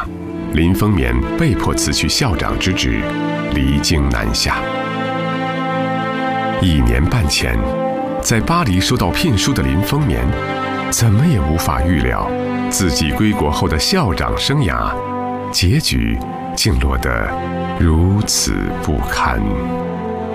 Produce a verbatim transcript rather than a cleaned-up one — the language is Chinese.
林风眠被迫辞去校长之职，离京南下。一年半前，在巴黎收到聘书的林风眠，怎么也无法预料自己归国后的校长生涯，结局竟落得如此不堪。